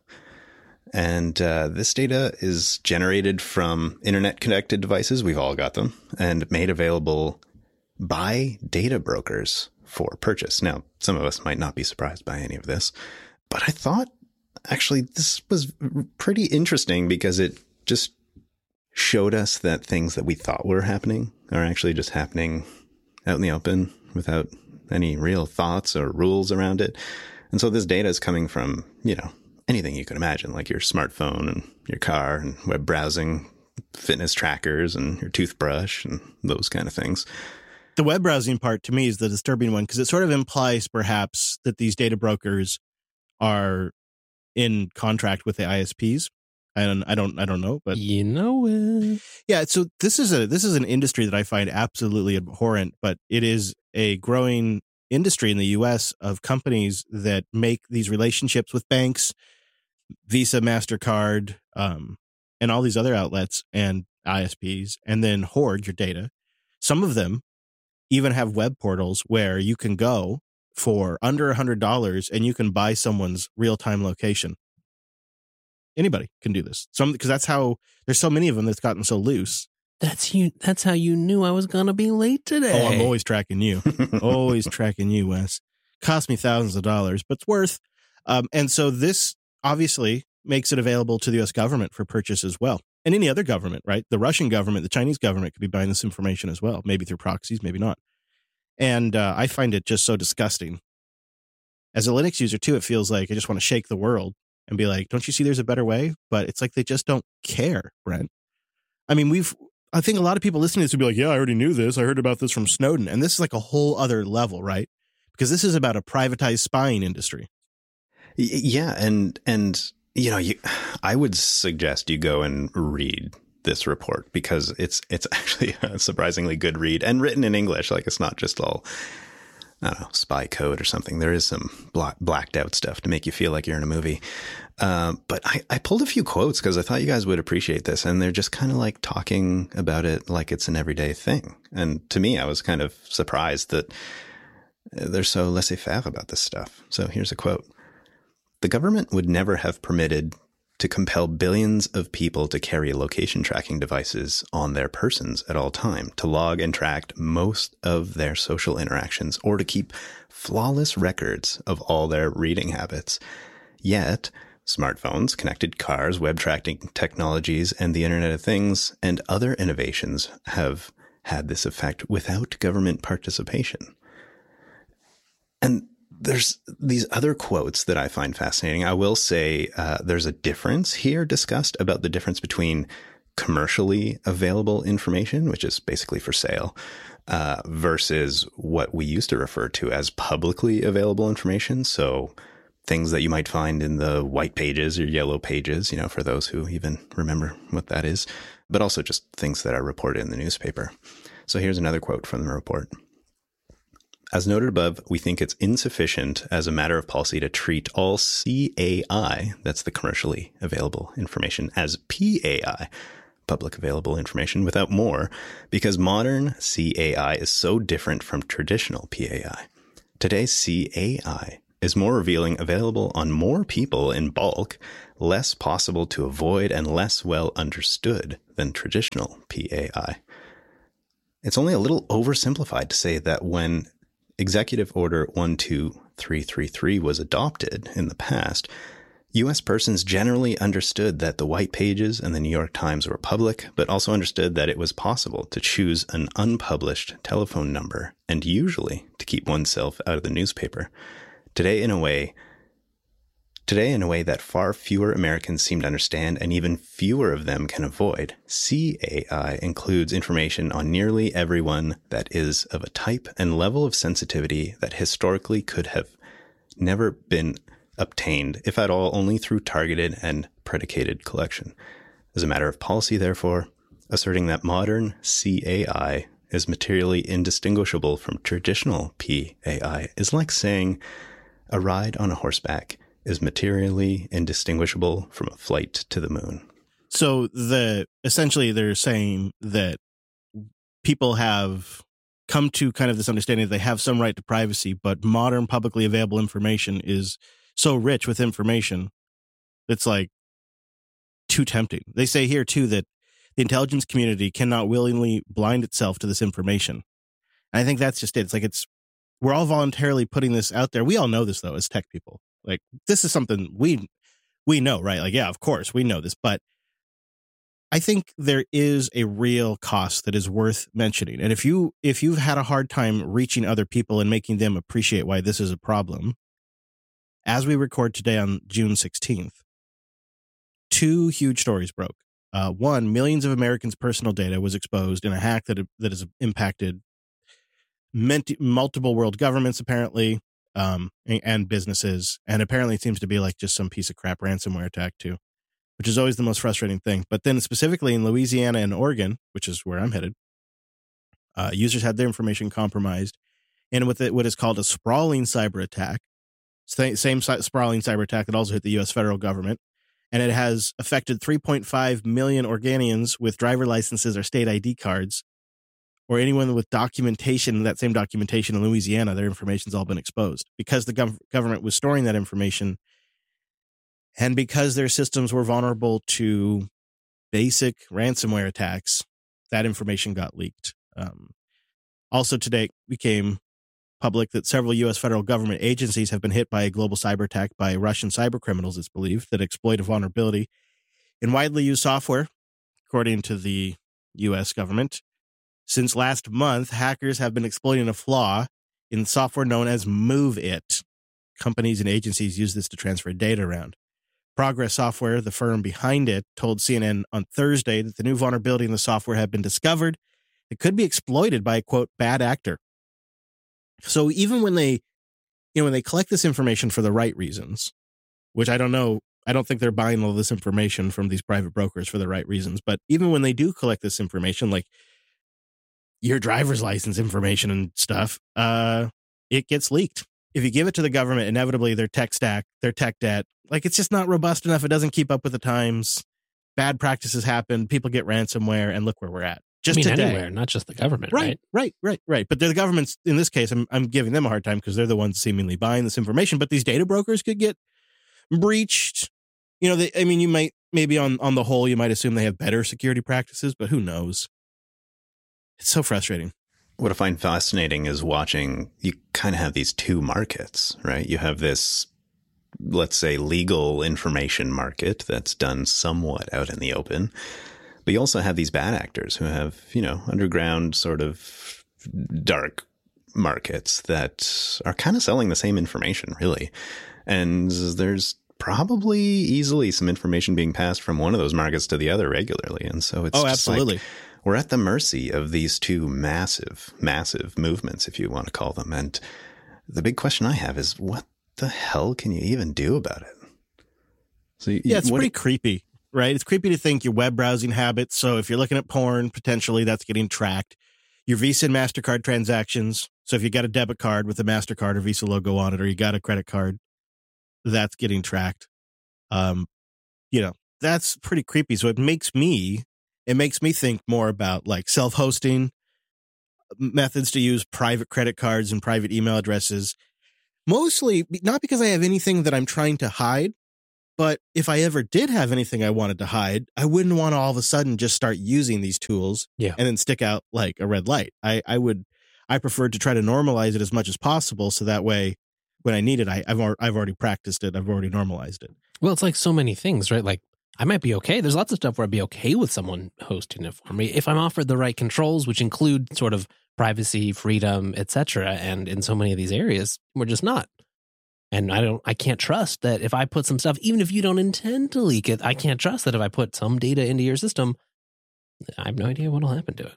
And this data is generated from internet-connected devices. We've all got them, and made available by data brokers for purchase. Now, some of us might not be surprised by any of this, but I thought actually this was pretty interesting because it just showed us that things that we thought were happening are actually just happening out in the open without any real thoughts or rules around it. And so this data is coming from, you know, anything you can imagine, like your smartphone and your car and web browsing, fitness trackers and your toothbrush and those kind of things. The web browsing part to me is the disturbing one because it sort of implies perhaps that these data brokers are in contract with the ISPs. I don't know, but you know it. Yeah, so this is an industry that I find absolutely abhorrent, but it is a growing industry in the US of companies that make these relationships with banks, Visa, MasterCard, and all these other outlets and ISPs, and then hoard your data. Some of them even have web portals where you can go for under $100 and you can buy someone's real-time location. Anybody can do this. Because that's how there's so many of them that's gotten so loose. That's how you knew I was gonna be late today. Oh, I'm always tracking you. Always tracking you, Wes. Cost me thousands of dollars, but it's worth. And so this obviously makes it available to the U.S. government for purchase as well. And any other government, right? The Russian government, the Chinese government could be buying this information as well, maybe through proxies, maybe not. And I find it just so disgusting. As a Linux user, too, it feels like I just want to shake the world and be like, don't you see there's a better way? But it's like they just don't care, Brent. I mean, I think a lot of people listening to this would be like, yeah, I already knew this. I heard about this from Snowden. And this is like a whole other level, right? Because this is about a privatized spying industry. Yeah. And you know, I would suggest you go and read this report because it's actually a surprisingly good read and written in English. Like it's not just all, I don't know, spy code or something. There is some blacked out stuff to make you feel like you're in a movie. But I pulled a few quotes because I thought you guys would appreciate this. And they're just kind of like talking about it like it's an everyday thing. And to me, I was kind of surprised that they're so laissez-faire about this stuff. So here's a quote. The government would never have permitted to compel billions of people to carry location tracking devices on their persons at all time, to log and track most of their social interactions, or to keep flawless records of all their reading habits. Yet, smartphones, connected cars, web tracking technologies, and the Internet of Things and other innovations have had this effect without government participation. And there's these other quotes that I find fascinating. I will say there's a difference here discussed about the difference between commercially available information, which is basically for sale, versus what we used to refer to as publicly available information. So things that you might find in the white pages or yellow pages, you know, for those who even remember what that is, but also just things that are reported in the newspaper. So here's another quote from the report. As noted above, we think it's insufficient as a matter of policy to treat all CAI, that's the commercially available information, as PAI, public available information without more, because modern CAI is so different from traditional PAI. Today's CAI is more revealing, available on more people in bulk, less possible to avoid, and less well understood than traditional PAI. It's only a little oversimplified to say that when Executive Order 12333 was adopted in the past, U.S. persons generally understood that the white pages and the New York Times were public, but also understood that it was possible to choose an unpublished telephone number and usually to keep oneself out of the newspaper. Today, in a way that far fewer Americans seem to understand and even fewer of them can avoid, CAI includes information on nearly everyone that is of a type and level of sensitivity that historically could have never been obtained, if at all, only through targeted and predicated collection. As a matter of policy, therefore, asserting that modern CAI is materially indistinguishable from traditional PAI is like saying a ride on a horseback is materially indistinguishable from a flight to the moon. So essentially they're saying that people have come to kind of this understanding that they have some right to privacy, but modern publicly available information is so rich with information, it's like too tempting. They say here too that the intelligence community cannot willingly blind itself to this information. And I think that's just it. It's like we're all voluntarily putting this out there. We all know this though, as tech people. Like this is something we know, right? Like, yeah, of course we know this, but I think there is a real cost that is worth mentioning. And if you've had a hard time reaching other people and making them appreciate why this is a problem, as we record today on June 16th, two huge stories broke. One, millions of Americans' personal data was exposed in a hack that has impacted multiple world governments, apparently, and businesses. And apparently it seems to be like just some piece of crap ransomware attack, too, which is always the most frustrating thing. But then specifically in Louisiana and Oregon, which is where I'm headed, users had their information compromised. And with what is called a sprawling cyber attack, same sprawling cyber attack that also hit the U.S. federal government. And it has affected 3.5 million Oregonians with driver licenses or state ID cards, or anyone with documentation, that same documentation in Louisiana. Their information's all been exposed because the government was storing that information, and because their systems were vulnerable to basic ransomware attacks, that information got leaked. Also today it became public that several U.S. federal government agencies have been hit by a global cyber attack by Russian cyber criminals, it's believed, that exploit a vulnerability in widely used software, according to the U.S. government. Since last month, hackers have been exploiting a flaw in software known as MoveIt. Companies and agencies use this to transfer data around. Progress Software, the firm behind it, told CNN on Thursday that the new vulnerability in the software had been discovered. It could be exploited by a, quote, bad actor. So even when they collect this information for the right reasons, which I don't know, I don't think they're buying all this information from these private brokers for the right reasons. But even when they do collect this information, like your driver's license information and stuff, it gets leaked. If you give it to the government, inevitably their tech stack, their tech debt, like it's just not robust enough. It doesn't keep up with the times. Bad practices happen. People get ransomware, and look where we're at. Just today. Anywhere, not just the government, right? Right. But the government's, in this case, I'm giving them a hard time because they're the ones seemingly buying this information. But these data brokers could get breached. You might, maybe on the whole, you might assume they have better security practices, but who knows? It's so frustrating. What I find fascinating is watching, you kind of have these two markets, right? You have this, let's say, legal information market that's done somewhat out in the open. But you also have these bad actors who have, underground sort of dark markets that are kind of selling the same information, really. And there's probably easily some information being passed from one of those markets to the other regularly. And so it's absolutely. Like we're at the mercy of these two massive movements, if you want to call them. And the big question I have is, what the hell can you even do about it? So it's pretty creepy. Right? It's creepy to think your web browsing habits. So if you're looking at porn, potentially that's getting tracked. Your Visa and MasterCard transactions. So if you got a debit card with a MasterCard or Visa logo on it, or you got a credit card, that's getting tracked. That's pretty creepy. So it makes me It makes me think more about like self-hosting, methods to use private credit cards and private email addresses. Mostly not because I have anything that I'm trying to hide, but if I ever did have anything I wanted to hide, I wouldn't want to all of a sudden just start using these tools and then stick out like a red light. I prefer to try to normalize it as much as possible, so that way when I need it, I've already practiced it. I've already normalized it. Well, it's like so many things, right? Like I might be okay. There's lots of stuff where I'd be okay with someone hosting it for me if I'm offered the right controls, which include sort of privacy, freedom, etc. And in so many of these areas, we're just not. And I can't trust that if I put some stuff, even if you don't intend to leak it, I can't trust that if I put some data into your system, I have no idea what'll happen to it.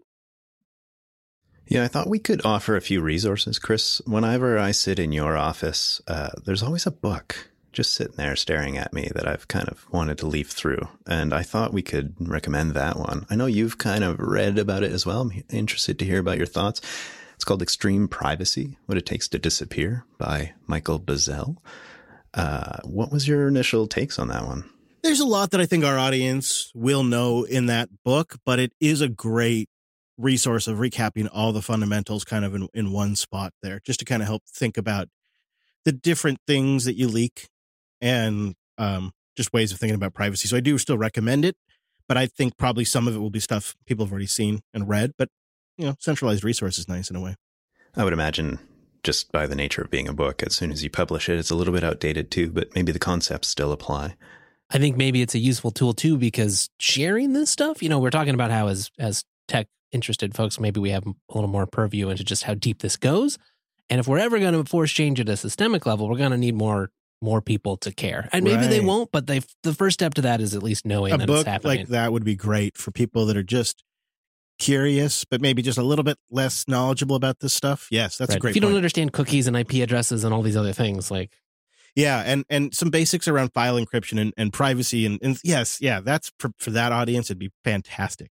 Yeah, I thought we could offer a few resources, Chris. Whenever I sit in your office, there's always a book just sitting there staring at me that I've kind of wanted to leaf through. And I thought we could recommend that one. I know you've kind of read about it as well. I'm interested to hear about your thoughts. It's called Extreme Privacy, What It Takes to Disappear by Michael Bazzell. What was your initial takes on that one? There's a lot that I think our audience will know in that book, but it is a great resource of recapping all the fundamentals kind of in one spot there, just to kind of help think about the different things that you leak and just ways of thinking about privacy. So I do still recommend it, but I think probably some of it will be stuff people have already seen and read, but centralized resource is nice in a way. I would imagine just by the nature of being a book, as soon as you publish it, it's a little bit outdated too, but maybe the concepts still apply. I think maybe it's a useful tool too, because sharing this stuff, we're talking about how as tech interested folks, maybe we have a little more purview into just how deep this goes. And if we're ever going to force change at a systemic level, we're going to need more people to care. And maybe they won't, but the first step to that is at least knowing that it's happening. A book like that would be great for people that are just curious, but maybe just a little bit less knowledgeable about this stuff. Yes, that's a great If you point. don't understand cookies and IP addresses and all these other things, like... Yeah, and some basics around file encryption and privacy. And yes, that's for that audience, it'd be fantastic.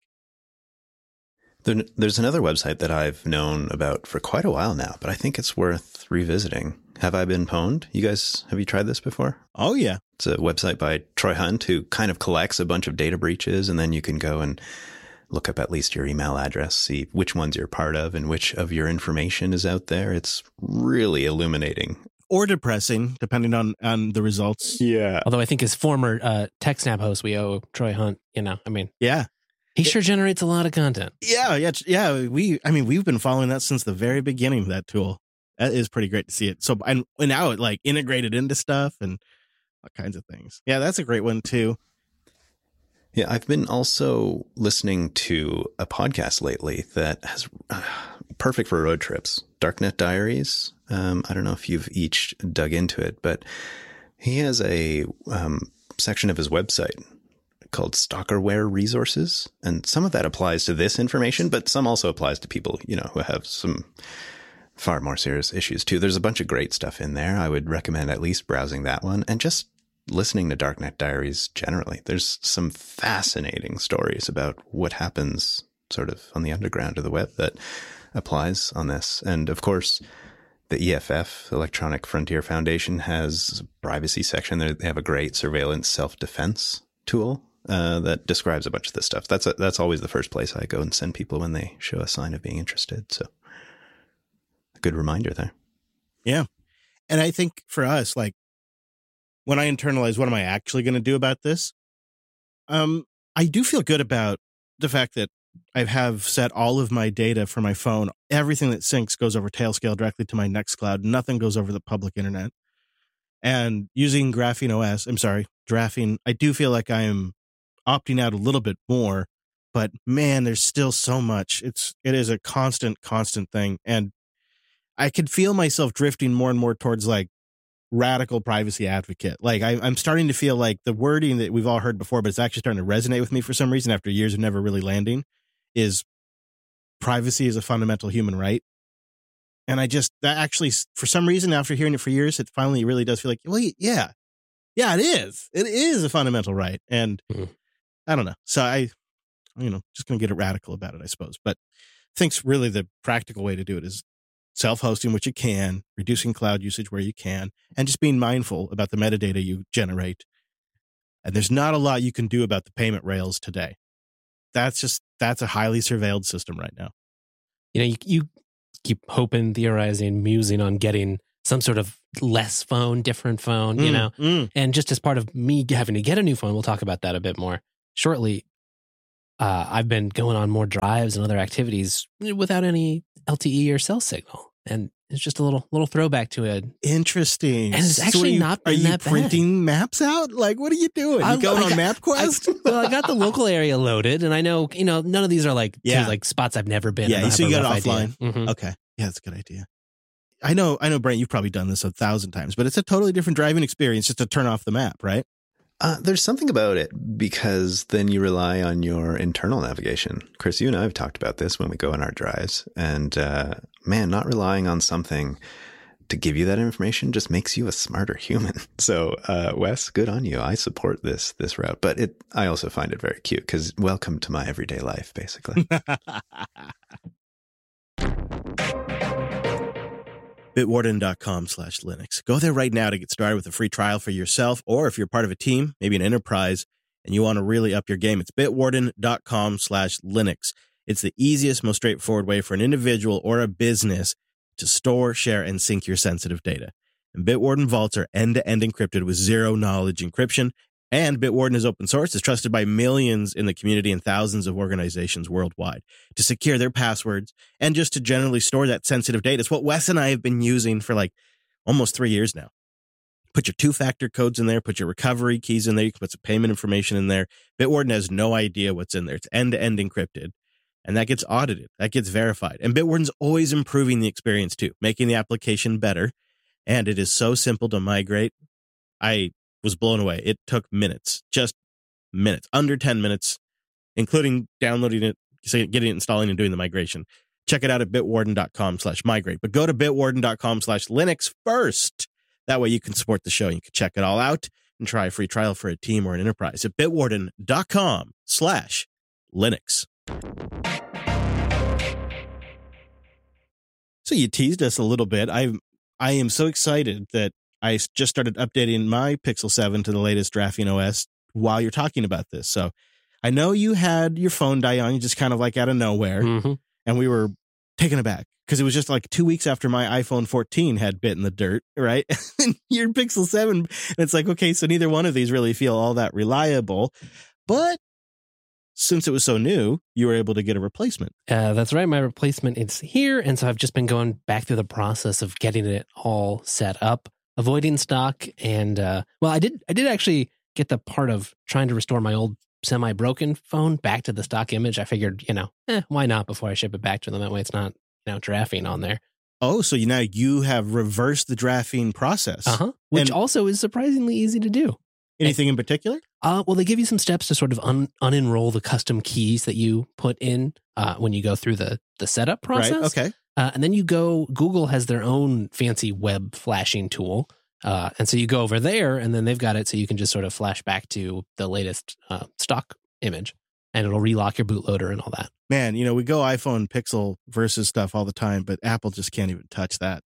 There's another website that I've known about for quite a while now, but I think it's worth revisiting. Have I Been Pwned? Have you tried this before? Oh, yeah. It's a website by Troy Hunt who kind of collects a bunch of data breaches, and then you can go and look up at least your email address, see which ones you're part of and which of your information is out there. It's really illuminating. Or depressing, depending on the results. Yeah. Although I think as former TechSnap host, we owe Troy Hunt, Yeah. He sure generates a lot of content. Yeah. We've been following that since the very beginning of that tool. That is pretty great to see it. So, and now it like integrated into stuff and all kinds of things. Yeah, that's a great one too. Yeah, I've been also listening to a podcast lately that has perfect for road trips. Darknet Diaries. I don't know if you've each dug into it, but he has a section of his website called Stalkerware Resources. And some of that applies to this information, but some also applies to people, who have some far more serious issues too. There's a bunch of great stuff in there. I would recommend at least browsing that one and just listening to Darknet Diaries generally. There's some fascinating stories about what happens sort of on the underground of the web that applies on this. And of course, the EFF, Electronic Frontier Foundation, has a privacy section. They have a great surveillance self-defense tool that describes a bunch of this stuff. That's always the first place I go and send people when they show a sign of being interested. So a good reminder there. Yeah. And I think for us, like when I internalize what am I actually going to do about this, I do feel good about the fact that I have set all of my data for my phone. Everything that syncs goes over Tailscale directly to my Nextcloud. Nothing goes over the public internet. And using Graphene, I do feel like I am opting out a little bit more, but man, there's still so much. It is a constant thing. And I could feel myself drifting more and more towards like radical privacy advocate. Like I'm starting to feel like the wording that we've all heard before, but it's actually starting to resonate with me for some reason after years of never really landing, is privacy is a fundamental human right. And that actually, for some reason, after hearing it for years, it finally really does feel like, well, yeah, it is. It is a fundamental right. And I don't know. So just going to get it radical about it, I suppose. But I think really the practical way to do it is self-hosting, which you can, reducing cloud usage where you can, and just being mindful about the metadata you generate. And there's not a lot you can do about the payment rails today. that's a highly surveilled system right now. You know, you keep hoping, theorizing, musing on getting some sort of less phone, different phone, you know? And just as part of me having to get a new phone, we'll talk about that a bit more shortly. I've been going on more drives and other activities without any LTE or cell signal. And it's just a little throwback to it. Interesting. And it's actually not been that bad. Are you printing maps out? Like, what are you doing? You going on MapQuest? Well, I got the local area loaded, and I know, you know, none of these are like spots I've never been. Yeah, so you got it offline. Mm-hmm. Okay. Yeah, that's a good idea. I know, Brent, you've probably done this 1,000 times, but it's a totally different driving experience just to turn off the map, right? There's something about it because then you rely on your internal navigation. Chris, you and I have talked about this when we go on our drives. And man, not relying on something to give you that information just makes you a smarter human. So Wes, good on you. I support this route. But I also find it very cute because welcome to my everyday life, basically. Bitwarden.com/Linux. Go there right now to get started with a free trial for yourself, or if you're part of a team, maybe an enterprise, and you want to really up your game, it's bitwarden.com/Linux. It's the easiest, most straightforward way for an individual or a business to store, share, and sync your sensitive data. And Bitwarden vaults are end-to-end encrypted with zero-knowledge encryption. And Bitwarden is open source, is trusted by millions in the community and thousands of organizations worldwide to secure their passwords and just to generally store that sensitive data. It's what Wes and I have been using for like almost 3 years now. Put your two-factor codes in there, put your recovery keys in there, you can put some payment information in there. Bitwarden has no idea what's in there. It's end-to-end encrypted, and that gets audited, that gets verified. And Bitwarden's always improving the experience too, making the application better. And it is so simple to migrate. I was blown away. It took minutes, just minutes, under 10 minutes, including downloading it, getting it, installing, and doing the migration. Check it out at bitwarden.com/migrate. But go to bitwarden.com/Linux first. That way you can support the show. You can check it all out and try a free trial for a team or an enterprise at bitwarden.com/Linux. So you teased us a little bit. I am so excited that I just started updating my Pixel 7 to the latest Graphene OS while you're talking about this. So I know you had your phone die on you just kind of like out of nowhere. Mm-hmm. And we were taken aback because it was just like 2 weeks after my iPhone 14 had bit in the dirt, right? And your Pixel 7, and it's like, okay, so neither one of these really feel all that reliable. But since it was so new, you were able to get a replacement. That's right. My replacement is here. And so I've just been going back through the process of getting it all set up, avoiding stock. And I did actually get the part of trying to restore my old semi-broken phone back to the stock image. I figured, why not before I ship it back to them? That way it's not, Graphene on there. Oh, so now you have reversed the Graphene process. Which also is surprisingly easy to do. Anything in particular? Well, they give you some steps to sort of unenroll the custom keys that you put in when you go through the setup process. Right, okay. And then Google has their own fancy web flashing tool. And so you go over there and then they've got it so you can just sort of flash back to the latest stock image and it'll relock your bootloader and all that. Man, we go iPhone Pixel versus stuff all the time, but Apple just can't even touch that.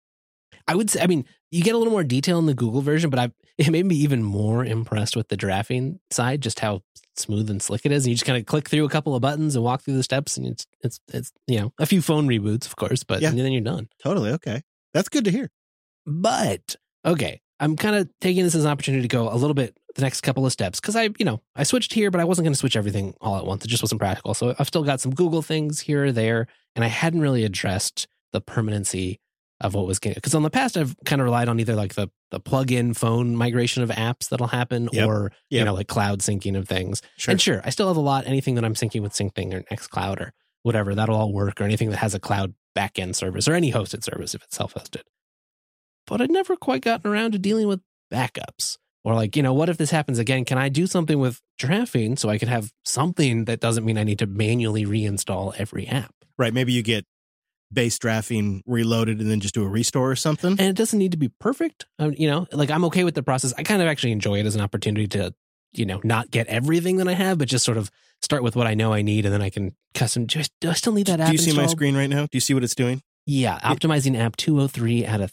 I would say, you get a little more detail in the Google version, but it made me even more impressed with the Graphene side, just how smooth and slick it is. And you just kind of click through a couple of buttons and walk through the steps, and it's a few phone reboots, of course, but then you're done. Totally. Okay. That's good to hear. But, okay, I'm kind of taking this as an opportunity to go a little bit the next couple of steps because I switched here, but I wasn't going to switch everything all at once. It just wasn't practical. So I've still got some Google things here or there, and I hadn't really addressed the permanency of what was getting, because on the past I've kind of relied on either like the plug-in phone migration of apps that'll happen or like cloud syncing of things. Sure. And sure, I still have a lot, anything that I'm syncing with SyncThing or Nextcloud or whatever, that'll all work, or anything that has a cloud backend service or any hosted service if it's self-hosted. But I'd never quite gotten around to dealing with backups or like, what if this happens again? Can I do something with Graphene so I can have something that doesn't mean I need to manually reinstall every app? Right. Maybe you get base Graphene reloaded and then just do a restore or something. And it doesn't need to be perfect. I'm okay with the process. I kind of actually enjoy it as an opportunity to, not get everything that I have, but just sort of start with what I know I need. And then I can custom. Do I still need that app? Do you see installed? my screen right now? Do you see what it's doing? Yeah. Optimizing app 203 out of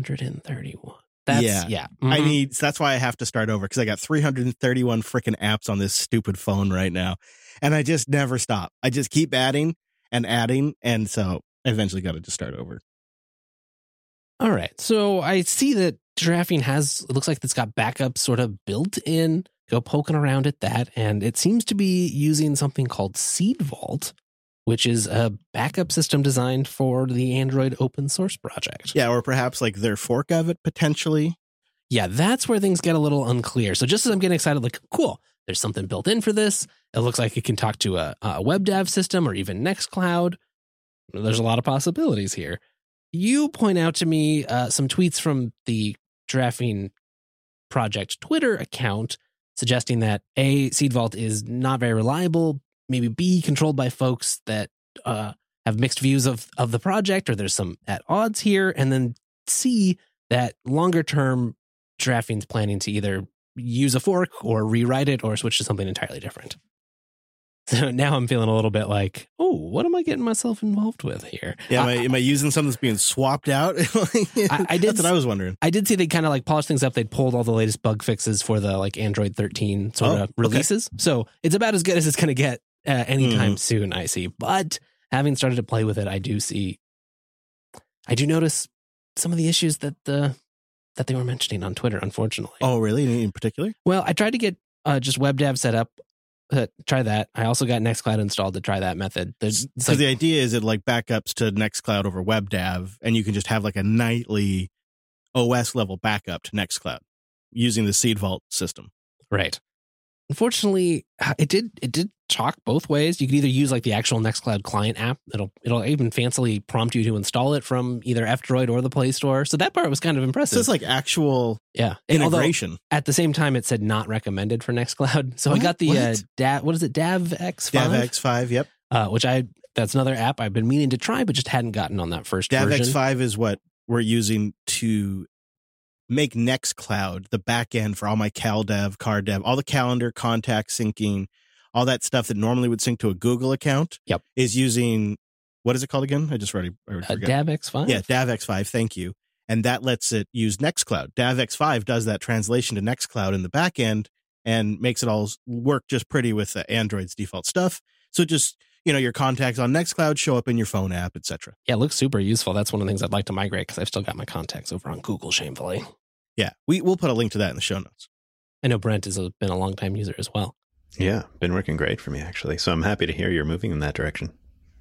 331. Mm-hmm. That's why I have to start over, because I got 331 freaking apps on this stupid phone right now. And I just never stop. I just keep adding and adding. And so I eventually got to just start over. All right. So I see that Giraffing it looks like it's got backups sort of built in. Go poking around at that. And it seems to be using something called Seed Vault, which is a backup system designed for the Android open source project. Yeah, or perhaps like their fork of it potentially. Yeah, that's where things get a little unclear. So just as I'm getting excited, like, cool, there's something built in for this. It looks like it can talk to a web dev system or even Nextcloud. There's a lot of possibilities here. You point out to me some tweets from the Giraffing project Twitter account suggesting that A, Seed Vault is not very reliable, maybe B, controlled by folks that have mixed views of the project, or there's some at odds here, and then C, that longer term Giraffing's planning to either use a fork or rewrite it or switch to something entirely different. So now I'm feeling a little bit like, oh, what am I getting myself involved with here? Yeah, am I using something that's being swapped out? I did. That's what I was wondering. I did see they kind of like polished things up. They'd pulled all the latest bug fixes for the like Android 13 sort of releases. Okay. So it's about as good as it's going to get anytime soon, I see. But having started to play with it, I do notice some of the issues that they were mentioning on Twitter, unfortunately. Oh, really? Any in particular? Well, I tried to get just WebDAV set up. Try that. I also got Nextcloud installed to try that method. So the idea is it like backups to Nextcloud over WebDAV, and you can just have like a nightly OS level backup to Nextcloud using the Seed Vault system. Right. Unfortunately, it did talk both ways. You could either use like the actual Nextcloud client app. It'll even fancily prompt you to install it from either F-Droid or the Play Store. So that part was kind of impressive. So it's like actual integration. Although, at the same time, it said not recommended for Nextcloud. So I got the what is it, DAVX5? DAVX5, yep. That's another app I've been meaning to try, but just hadn't gotten on that first version. DAVX5 is what we're using to make Nextcloud the back end for all my CalDev, CarDev, all the calendar, contact syncing, all that stuff that normally would sync to a Google account. Yep. Is using, what is it called again? I already forgot. DAVX5? Yeah, DAVX5, thank you. And that lets it use Nextcloud. DAVX5 does that translation to Nextcloud in the back end and makes it all work just pretty with Android's default stuff. So just, your contacts on Nextcloud show up in your phone app, etc. Yeah, it looks super useful. That's one of the things I'd like to migrate because I've still got my contacts over on Google, shamefully. Yeah, we'll put a link to that in the show notes. I know Brent has been a long-time user as well. Yeah, been working great for me, actually. So I'm happy to hear you're moving in that direction.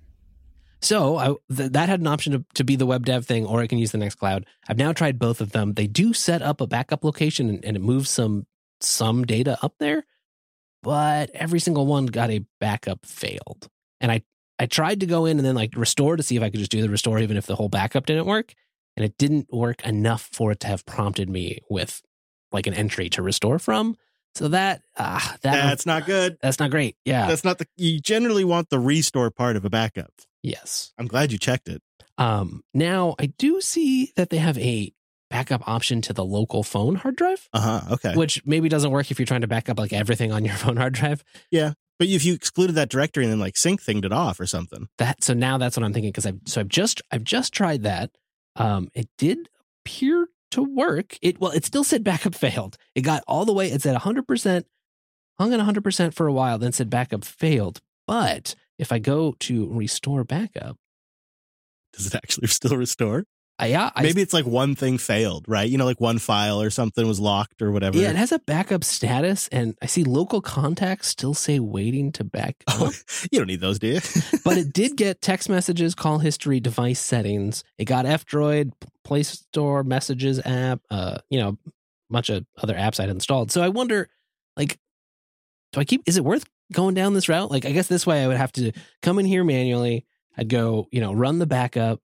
So that had an option to be the WebDAV thing, or I can use the Nextcloud. I've now tried both of them. They do set up a backup location and it moves some data up there, but every single one got a backup failed. And I tried to go in and then like restore to see if I could just do the restore even if the whole backup didn't work. And it didn't work enough for it to have prompted me with like an entry to restore from. So that's not good. That's not great. Yeah. You generally want the restore part of a backup. Yes. I'm glad you checked it. Now I do see that they have a backup option to the local phone hard drive. Okay. Which maybe doesn't work if you're trying to back up like everything on your phone hard drive. Yeah. But if you excluded that directory and then like sync thinged it off or something. So now that's what I'm thinking because I've just tried that. It did appear to work. It still said backup failed. It got all the way. It said 100%, hung at 100% for a while, then said backup failed. But if I go to restore backup, does it actually still restore? Yeah. Maybe it's like one thing failed, right? Like one file or something was locked or whatever. Yeah, it has a backup status, and I see local contacts still say waiting to back up. Oh, you don't need those, do you? But it did get text messages, call history, device settings. It got F-Droid, Play Store, Messages app, a bunch of other apps I'd installed. So I wonder, like, is it worth going down this route? Like, I guess this way I would have to come in here manually. I'd go, run the backup,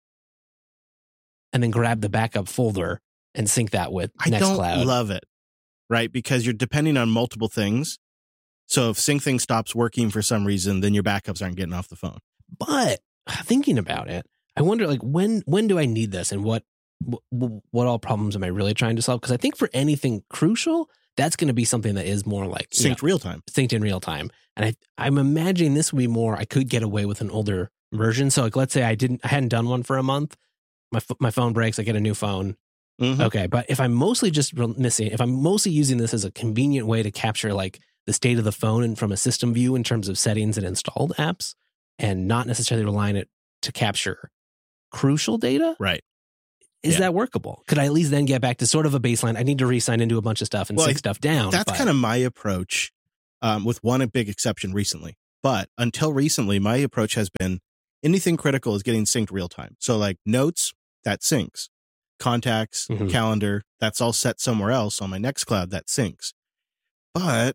and then grab the backup folder and sync that with Nextcloud. I don't love it, right? Because you're depending on multiple things. So if sync thing stops working for some reason, then your backups aren't getting off the phone. But thinking about it, I wonder, like, when do I need this, and what all problems am I really trying to solve? Because I think for anything crucial, that's going to be something that is more like synced real time, synced in real time. And I'm imagining this would be more. I could get away with an older version. So like, let's say I hadn't done one for a month. My phone breaks, I get a new phone. Mm-hmm. Okay, but if I'm mostly using this as a convenient way to capture like the state of the phone and from a system view in terms of settings and installed apps, and not necessarily relying it to capture crucial data. Right. Is that workable? Could I at least then get back to sort of a baseline? I need to re-sign into a bunch of stuff and sync stuff down. That's kind of my approach, with one big exception recently. But until recently, my approach has been anything critical is getting synced real time. So like notes, that syncs. Contacts, calendar, that's all set somewhere else on my Nextcloud, that syncs. But,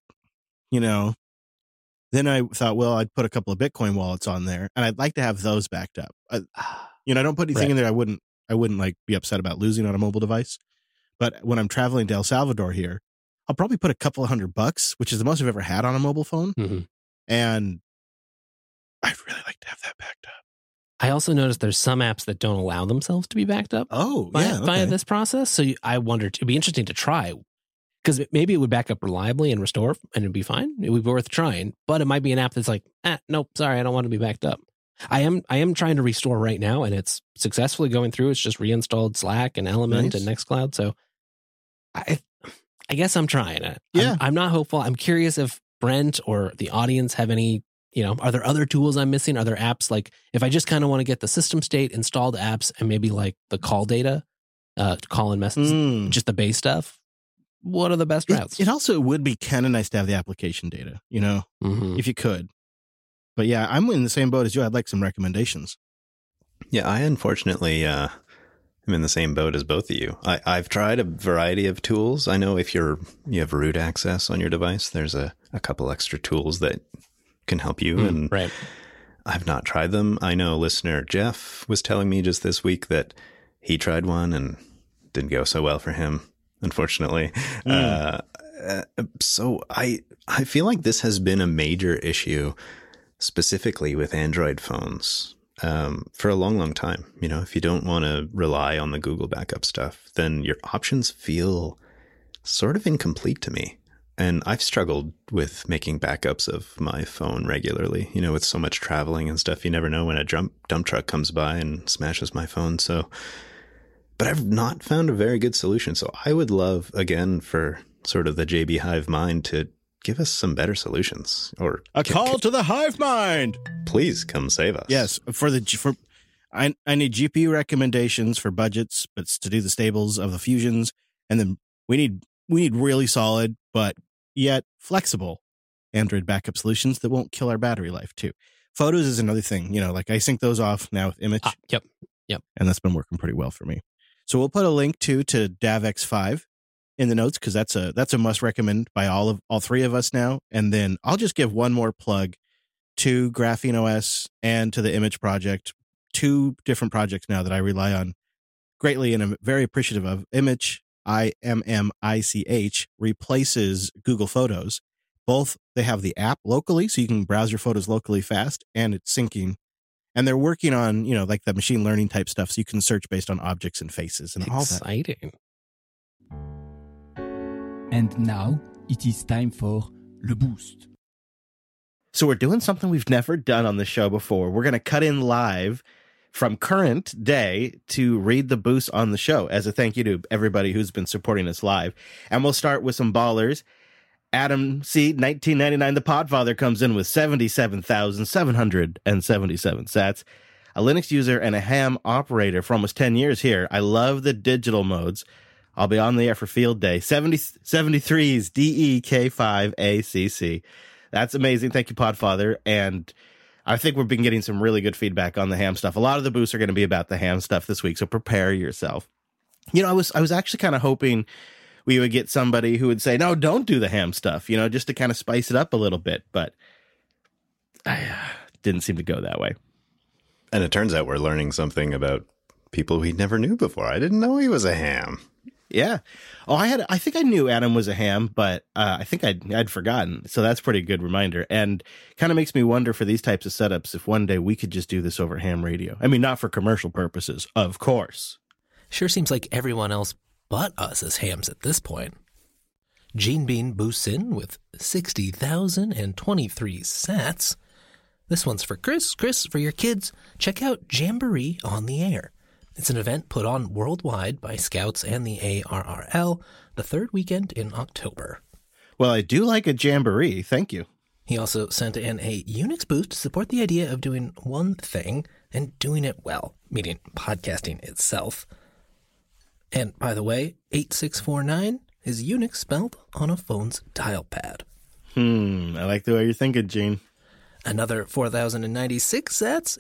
then I thought, well, I'd put a couple of Bitcoin wallets on there, and I'd like to have those backed up. I don't put anything in there I wouldn't like be upset about losing on a mobile device. But when I'm traveling to El Salvador here, I'll probably put a couple of $100, which is the most I've ever had on a mobile phone. And I'd really like to have that backed up. I also noticed there's some apps that don't allow themselves to be backed up via this process. So I wondered, it'd be interesting to try, because maybe it would back up reliably and restore and it'd be fine. It would be worth trying, but it might be an app that's like, nope, sorry, I don't want to be backed up. I am trying to restore right now, and it's successfully going through. It's just reinstalled Slack and Element and Nextcloud. So I guess I'm trying it. Yeah. I'm not hopeful. I'm curious if Brent or the audience have any, are there other tools I'm missing? Are there apps like, if I just kind of want to get the system state, installed apps, and maybe like the call data, call and message, just the base stuff, what are the best routes? It also would be kind of nice to have the application data, if you could. But yeah, I'm in the same boat as you. I'd like some recommendations. Yeah, I unfortunately am in the same boat as both of you. I've tried a variety of tools. I know if you have root access on your device, there's a couple extra tools that can help you. And I've not tried them. I know listener Jeff was telling me just this week that he tried one and didn't go so well for him, unfortunately. So I feel like this has been a major issue, specifically with Android phones, for a long, long time. If you don't want to rely on the Google backup stuff, then your options feel sort of incomplete to me. And I've struggled with making backups of my phone regularly, with so much traveling and stuff. You never know when a dump truck comes by and smashes my phone. But I've not found a very good solution. So I would love, again, for sort of the JB Hive mind to give us some better solutions, or a call to the Hive mind. Please come save us. Yes, I need GPU recommendations for budgets, but to do the stables of the Fusions, and then we need really solid but yet flexible Android backup solutions that won't kill our battery life too. Photos is another thing, like I sync those off now with Image. Yep. And that's been working pretty well for me. So we'll put a link to DAVX5 in the notes, because that's a must recommend by all three of us now. And then I'll just give one more plug to Graphene OS and to the Image project, two different projects now that I rely on greatly and I'm very appreciative of. Image, IMMICH, replaces Google Photos. Both, they have the app locally, so you can browse your photos locally fast, and it's syncing. And they're working on, like the machine learning type stuff, so you can search based on objects and faces and all that. Exciting. And now it is time for Le Boost. So we're doing something we've never done on the show before. We're going to cut in live from current day to read the boost on the show as a thank you to everybody who's been supporting us live. And we'll start with some ballers. Adam C. 1999, the Podfather, comes in with 77,777 sats. A Linux user and a ham operator for almost 10 years here. I love the digital modes. I'll be on the air for field day. 73's DEK5ACC. That's amazing. Thank you, Podfather. And I think we've been getting some really good feedback on the ham stuff. A lot of the boosts are going to be about the ham stuff this week, so prepare yourself. I was actually kind of hoping we would get somebody who would say, no, don't do the ham stuff, just to kind of spice it up a little bit. But didn't seem to go that way. And it turns out we're learning something about people we never knew before. I didn't know he was a ham. Yeah. Oh, I think I knew Adam was a ham, but I think I'd forgotten. So that's a pretty good reminder. And kind of makes me wonder for these types of setups, if one day we could just do this over ham radio. I mean, not for commercial purposes, of course. Sure seems like everyone else but us is hams at this point. Gene Bean boosts in with 60,023 sats. This one's for Chris. Chris, for your kids, check out Jamboree on the Air. It's an event put on worldwide by Scouts and the ARRL the third weekend in October. Well, I do like a Jamboree. Thank you. He also sent in a Unix boost to support the idea of doing one thing and doing it well, meaning podcasting itself. And by the way, 8649 is Unix spelled on a phone's dial pad. I like the way you're thinking, Gene. Another 4,096 sats